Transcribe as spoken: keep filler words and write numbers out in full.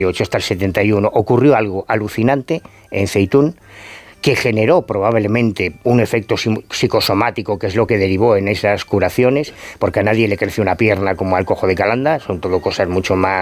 ocho hasta el setenta y uno ocurrió algo alucinante en Zeitoun, que generó probablemente un efecto psicosomático, que es lo que derivó en esas curaciones, porque a nadie le creció una pierna como al cojo de Calanda, son todo cosas mucho más